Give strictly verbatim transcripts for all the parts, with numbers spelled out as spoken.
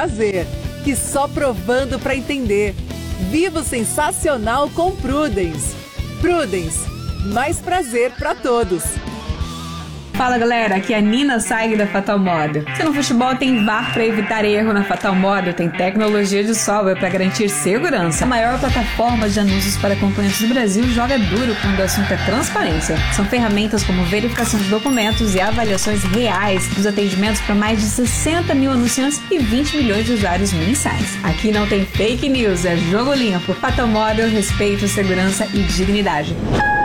prazer, que só provando pra entender. Viva o sensacional com Prudence. Prudence, mais prazer pra todos. Fala galera, aqui é a Nina Saig da Fatal Model. Se no futebol tem V A R para evitar erro, na Fatal Model tem tecnologia de software para garantir segurança. A maior plataforma de anúncios para acompanhantes do Brasil joga duro quando o assunto é transparência. São ferramentas como verificação de documentos e avaliações reais dos atendimentos para mais de sessenta mil anunciantes e vinte milhões de usuários mensais. Aqui não tem fake news, é jogo limpo. Fatal Model, respeito, segurança e dignidade.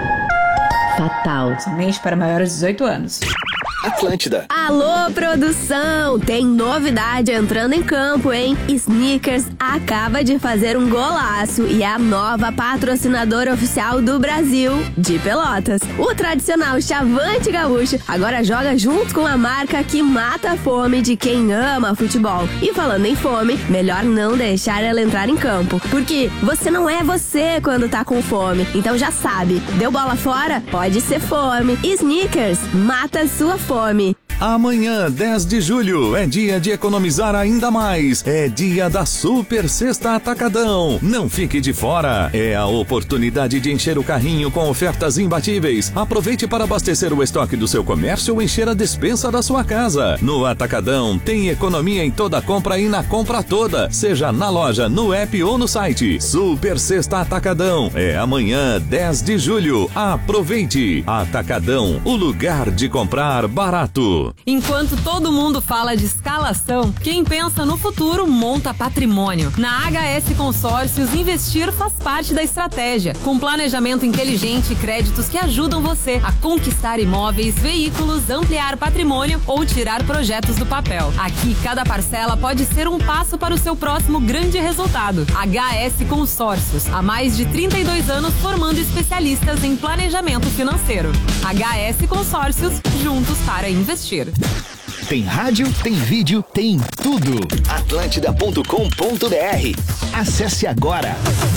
Fatal. Somente para maiores de dezoito anos. Atlântida. Alô, produção! Tem novidade entrando em campo, hein? Snickers acaba de fazer um golaço e é a nova patrocinadora oficial do Brasil, de Pelotas. O tradicional Chavante Gaúcho agora joga junto com a marca que mata a fome de quem ama futebol. E falando em fome, melhor não deixar ela entrar em campo, porque você não é você quando tá com fome. Então já sabe, deu bola fora? Pode ser fome. Snickers mata a sua fome. Fome. Amanhã, dez de julho, é dia de economizar ainda mais. É dia da Super Sexta Atacadão. Não fique de fora. É a oportunidade de encher o carrinho com ofertas imbatíveis. Aproveite para abastecer o estoque do seu comércio ou encher a despensa da sua casa. No Atacadão, tem economia em toda compra e na compra toda, seja na loja, no app ou no site. Super Sexta Atacadão. É amanhã, dez de julho. Aproveite. Atacadão, o lugar de comprar barato. Enquanto todo mundo fala de escalação, quem pensa no futuro monta patrimônio. Na H S Consórcios, investir faz parte da estratégia, com planejamento inteligente e créditos que ajudam você a conquistar imóveis, veículos, ampliar patrimônio ou tirar projetos do papel. Aqui, cada parcela pode ser um passo para o seu próximo grande resultado. H S Consórcios, há mais de trinta e dois anos formando especialistas em planejamento financeiro. H S Consórcios, juntos para investir. Tem rádio, tem vídeo, tem tudo. Atlântida ponto com ponto br. Acesse agora.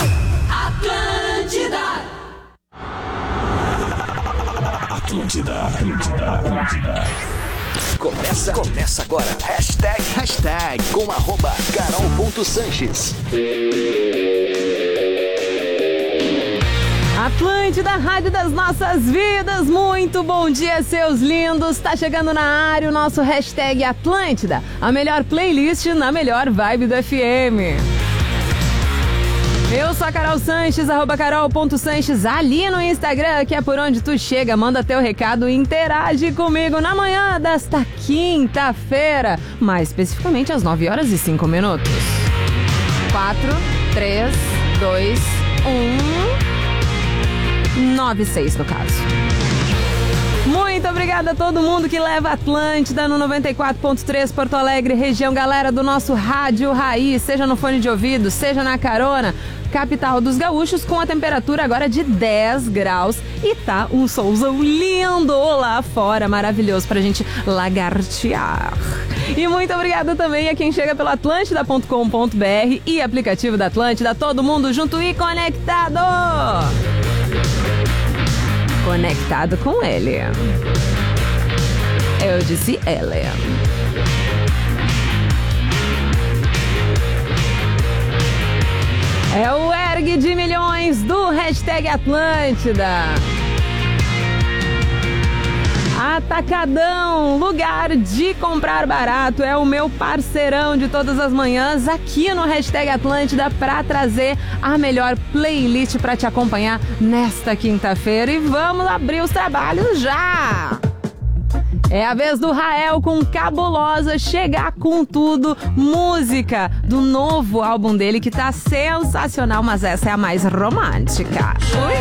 Atlântida. Atlântida, Atlântida, Atlântida. Começa, começa agora. Hashtag, hashtag com arroba Carol ponto Sanches. Atlântida, rádio das nossas vidas, muito bom dia, seus lindos. Tá chegando na área o nosso hashtag Atlântida, a melhor playlist na melhor vibe do F M. Eu sou a Carol Sanches, arroba carol ponto sanches, ali no Instagram, que é por onde tu chega, manda teu recado e interage comigo na manhã desta quinta-feira, mais especificamente às nove horas e cinco minutos. quatro, três, dois, um... nove seis no caso. Muito obrigada a todo mundo que leva Atlântida no noventa e quatro ponto três Porto Alegre, região, galera do nosso rádio Raiz, seja no fone de ouvido, seja na carona, capital dos gaúchos, com a temperatura agora de dez graus e tá um solzão lindo lá fora, maravilhoso pra gente lagartear. E muito obrigada também a quem chega pelo atlântida ponto com ponto br e aplicativo da Atlântida, todo mundo junto e conectado. Conectado com ele. Eu disse ele. É o ergue de milhões do hashtag Atlântida. Atacadão, lugar de comprar barato, é o meu parceirão de todas as manhãs aqui no hashtag Atlântida para trazer a melhor playlist para te acompanhar nesta quinta-feira. E vamos abrir os trabalhos já! É a vez do Rael com Cabulosa chegar com tudo, música do novo álbum dele que tá sensacional, mas essa é a mais romântica. Ui!